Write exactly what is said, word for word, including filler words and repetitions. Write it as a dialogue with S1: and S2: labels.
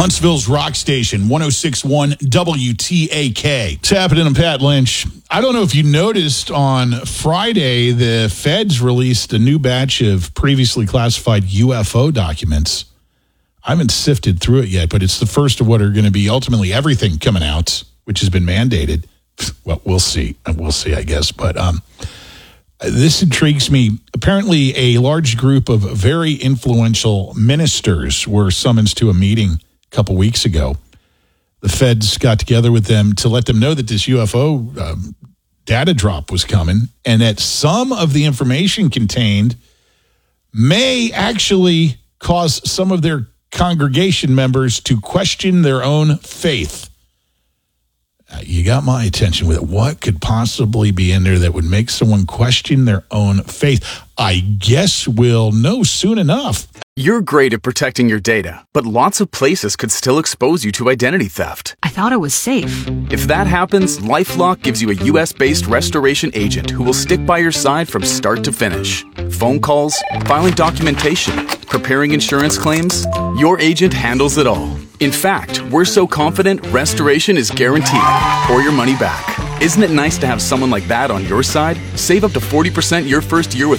S1: Huntsville's rock station, one oh six point one W T A K. It's happening. I'm Pat Lynch. I don't know if you noticed on Friday, the feds released a new batch of previously classified U F O documents. I haven't sifted through it yet, but it's the first of what are going to be ultimately everything coming out, which has been mandated. Well, we'll see. We'll see, I guess. But um, this intrigues me. Apparently, a large group of very influential ministers were summoned to a meeting a couple weeks ago. The feds got together with them to let them know that this U F O um, data drop was coming and that some of the information contained may actually cause some of their congregation members to question their own faith. Uh, you got my attention with it. What could possibly be in there that would make someone question their own faith? I guess we'll know soon enough.
S2: You're great at protecting your data, but lots of places could still expose you to identity theft.
S3: I thought it was safe.
S2: If that happens, LifeLock gives you a U S-based restoration agent who will stick by your side from start to finish. Phone calls, filing documentation, preparing insurance claims, your agent handles it all. In fact, we're so confident restoration is guaranteed or your money back. Isn't it nice to have someone like that on your side? Save up to forty percent your first year with